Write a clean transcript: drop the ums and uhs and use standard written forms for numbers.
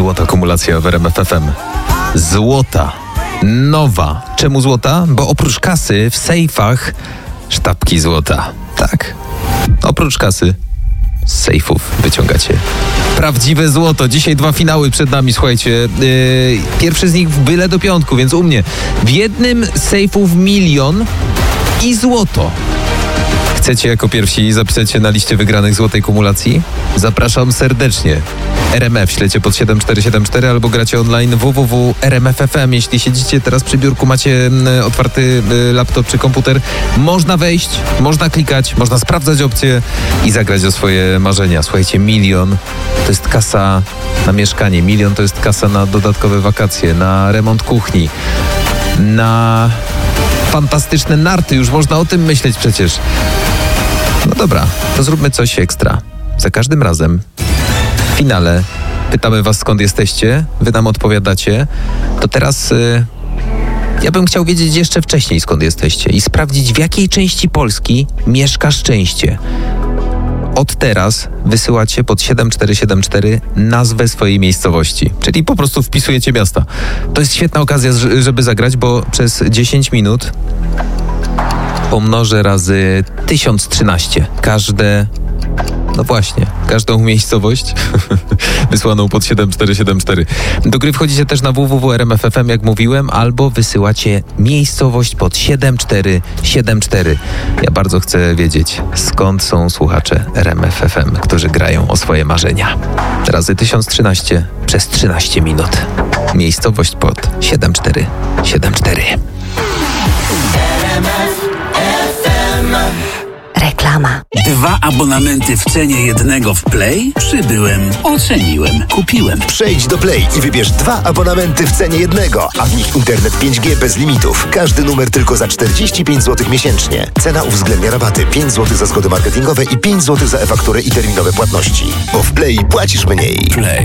Złota kumulacja w RMF FM. Złota. Nowa. Czemu złota? Bo oprócz kasy w sejfach sztabki złota. Tak. Oprócz kasy z sejfów wyciągacie prawdziwe złoto. Dzisiaj 2 finały przed nami, słuchajcie. Pierwszy z nich w byle do piątku, więc u mnie. W jednym z sejfów 1 000 000 i złoto. Chcecie jako pierwsi zapisać się na liście wygranych złotej kumulacji? Zapraszam serdecznie. RMF, ślecie pod 7474 albo gracie online www.rmf.fm. Jeśli siedzicie teraz przy biurku, macie otwarty laptop czy komputer, można wejść, można klikać, można sprawdzać opcje i zagrać o swoje marzenia. Słuchajcie, 1 000 000 to jest kasa na mieszkanie, 1 000 000 to jest kasa na dodatkowe wakacje, na remont kuchni, na fantastyczne narty, już można o tym myśleć przecież. No dobra, to zróbmy coś ekstra. Za każdym razem w finale pytamy was, skąd jesteście, wy nam odpowiadacie. To teraz ja bym chciał wiedzieć jeszcze wcześniej, skąd jesteście i sprawdzić, w jakiej części Polski mieszka szczęście. Od teraz wysyłacie pod 7474 nazwę swojej miejscowości, czyli po prostu wpisujecie miasta. To jest świetna okazja, żeby zagrać, bo przez 10 minut pomnożę razy 1013. Każdą miejscowość wysłaną pod 7474. Do gry wchodzicie też na www.rmf.fm, jak mówiłem, albo wysyłacie miejscowość pod 7474. Ja bardzo chcę wiedzieć, skąd są słuchacze RMF.fm, którzy grają o swoje marzenia. Razy 1013 przez 13 minut. Miejscowość pod 7474. Reklama. 2 abonamenty w cenie jednego w Play? Przybyłem, oceniłem, kupiłem. Przejdź do Play i wybierz 2 abonamenty w cenie jednego, a w nich internet 5G bez limitów. Każdy numer tylko za 45 zł miesięcznie. Cena uwzględnia rabaty 5 zł za zgody marketingowe i 5 zł za e-fakturę i terminowe płatności. Bo w Play płacisz mniej. Play.